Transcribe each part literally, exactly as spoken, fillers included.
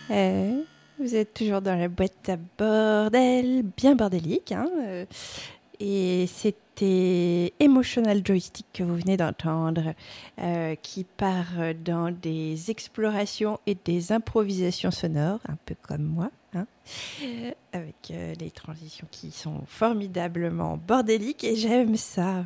Euh, vous êtes toujours dans la boîte à bordel, bien bordélique. Hein, euh, et c'était Emotional Joystick que vous venez d'entendre, euh, qui part dans des explorations et des improvisations sonores, un peu comme moi. Hein, euh, avec euh, des transitions qui sont formidablement bordéliques et j'aime ça.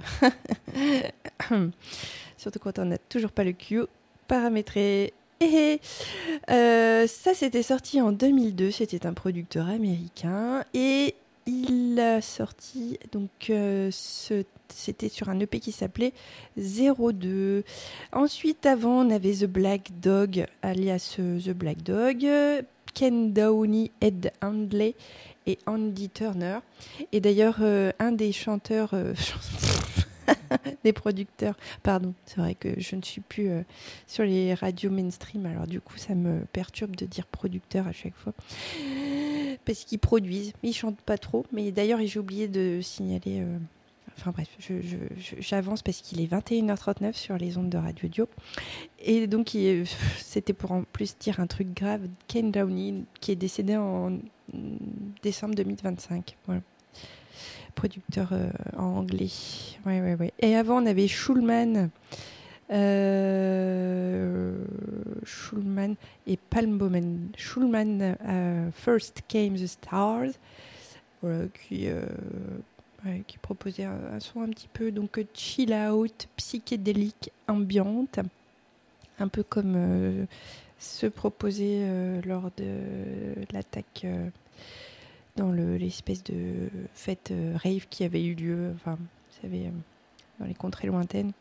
Surtout quand on n'a toujours pas le cue paramétré. Et euh, ça, c'était sorti en deux mille deux. C'était un producteur américain et il a sorti donc euh, ce, c'était sur un E P qui s'appelait zéro deux. Ensuite, avant, on avait The Black Dog, alias euh, The Black Dog, Ken Downey, Ed Handley et Andy Turner. Et d'ailleurs, euh, un des chanteurs. Euh, des producteurs. Pardon, c'est vrai que je ne suis plus euh, sur les radios mainstream, alors du coup ça me perturbe de dire producteur à chaque fois. Parce qu'ils produisent, ils chantent pas trop. Mais d'ailleurs, j'ai oublié de signaler... Euh... Enfin bref, je, je, je, j'avance parce qu'il est vingt et une heures trente-neuf sur les ondes de Radio Dio. Et donc, il, c'était pour en plus dire un truc grave. Ken Downey, qui est décédé en décembre deux mille vingt-cinq. Voilà. Producteur euh, en anglais. Ouais, ouais, ouais. Et avant, on avait Schulman. Euh, Schulman et Palmbomen. Schulman, uh, First Came the Stars, voilà, qui, euh, ouais, qui proposait un, un son un petit peu donc chill out, psychédélique, ambiante, un peu comme euh, se proposait euh, lors de l'attaque euh, dans le, l'espèce de fête euh, rave qui avait eu lieu, enfin, vous savez, euh, dans les contrées lointaines.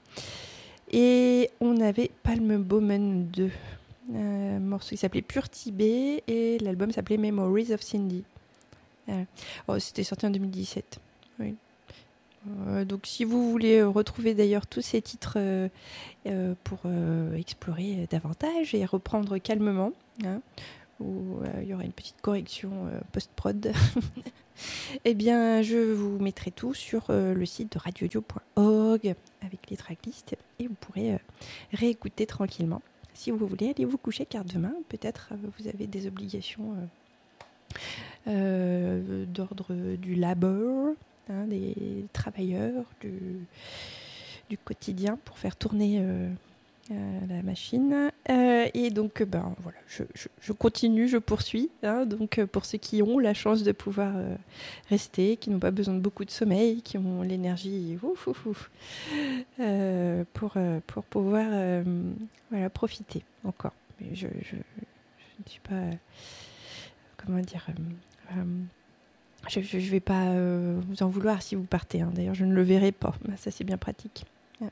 Et on avait Palmbomen deux, un morceau qui s'appelait Pure Tibet et l'album s'appelait Memories of Cindy. Euh, oh, c'était sorti en deux mille dix-sept. Oui. Euh, donc si vous voulez retrouver d'ailleurs tous ces titres euh, euh, pour euh, explorer davantage et reprendre calmement, hein, où il euh, y aura une petite correction euh, post-prod, eh bien je vous mettrai tout sur euh, le site de radiodio point org avec les tracklists et vous pourrez euh, réécouter tranquillement. Si vous voulez, allez vous coucher car demain, peut-être, euh, vous avez des obligations euh, euh, d'ordre du labeur, hein, des travailleurs, du, du quotidien pour faire tourner euh, euh, la machine. Euh, et donc, ben, voilà, je, je, je continue, je poursuis. Hein, donc, pour ceux qui ont la chance de pouvoir euh, rester, qui n'ont pas besoin de beaucoup de sommeil, qui ont l'énergie ouf, ouf, ouf, euh, pour, euh, pour pouvoir euh, voilà, profiter encore. Mais je, je, je ne suis pas... Euh, comment dire euh, euh, Je ne vais pas euh, vous en vouloir si vous partez. Hein. D'ailleurs, je ne le verrai pas. Ça, c'est bien pratique.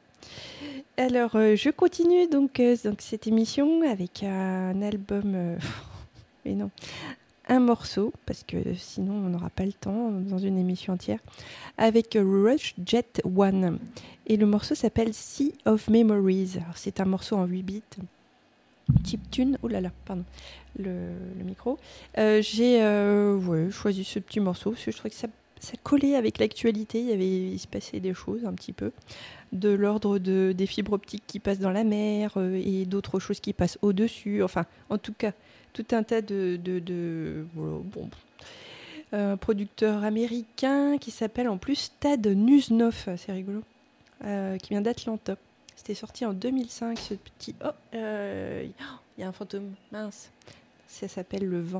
Alors, euh, je continue donc, euh, donc cette émission avec un album... Euh, mais non, un morceau, parce que sinon, on n'aura pas le temps dans une émission entière, avec Rush Jet One. Et le morceau s'appelle Sea of Memories. Alors, c'est un morceau en huit bits. Chiptune, oh là là, pardon, le, le micro. Euh, j'ai euh, ouais, choisi ce petit morceau parce que je trouvais que ça, ça collait avec l'actualité. Il y avait, il se passait des choses un petit peu de l'ordre de, des fibres optiques qui passent dans la mer euh, et d'autres choses qui passent au-dessus. Enfin, en tout cas, tout un tas de... de, de bon, bon, un producteur américain qui s'appelle en plus Tad Nusnoff, c'est rigolo, euh, qui vient d'Atlanta. C'était sorti en deux mille cinq, ce petit... Oh, il euh, y a un fantôme, mince. Ça s'appelle Le Vent.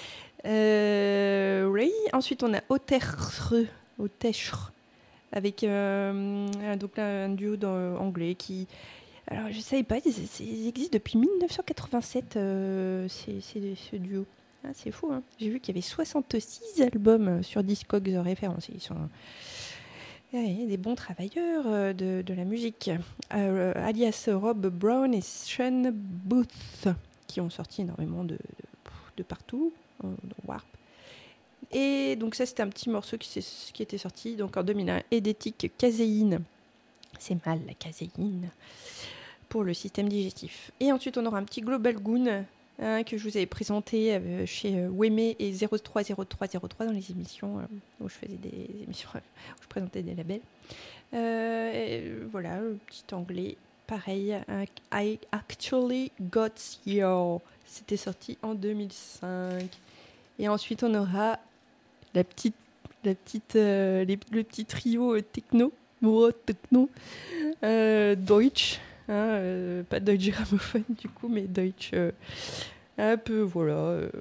Euh, oui. Ensuite, on a Otechre, Otechre, avec euh, donc là, un duo anglais qui... Alors, je ne savais pas, ils existent depuis dix-neuf cent quatre-vingt-sept, euh, c'est, c'est ce duo. Ah, c'est fou, hein. J'ai vu qu'il y avait soixante-six albums sur Discogs référencés. Ils sont... Oui, des bons travailleurs euh, de, de la musique, euh, alias Rob Brown et Sean Booth, qui ont sorti énormément de, de, de partout, euh, dans Warp. Et donc ça, c'était un petit morceau qui, qui était sorti donc en deux mille un, Edétique Caséine. C'est mal, la caséine, pour le système digestif. Et ensuite, on aura un petit Global Goon, hein, que je vous avais présenté euh, chez euh, Wemé et zéro trois zéro trois zéro trois dans les émissions euh, où je faisais des émissions où je présentais des labels. Euh, et voilà, le petit anglais, pareil. Uh, I actually got your C'était sorti en deux mille cinq. Et ensuite, on aura la petite, la petite, euh, les- le petit trio euh, techno, oh, techno, euh, Deutsch, hein, euh, pas Deutsche Grammophon du coup, mais Deutsch, euh, un peu, voilà, euh,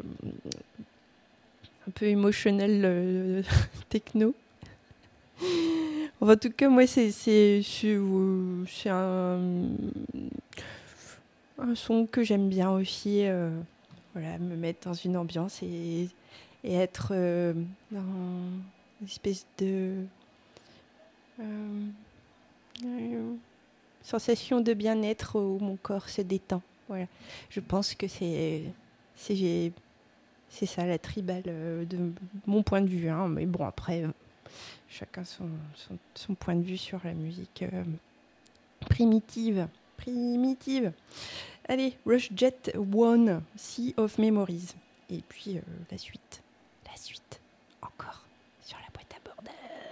un peu émotionnel euh, techno. Enfin, en tout cas, moi, c'est, c'est, c'est, euh, c'est un, un son que j'aime bien aussi. Euh, voilà, me mettre dans une ambiance et, et être euh, dans une espèce de euh, euh, sensation de bien-être où mon corps se détend. Voilà. Je pense que c'est, c'est, c'est ça la tribale euh, de mon point de vue. Hein. Mais bon, après, euh, chacun son, son, son point de vue sur la musique euh, primitive. Primitive. Allez, Rush Jet One, Sea of Memories. Et puis euh, la suite. La suite. Encore sur la boîte à bordel.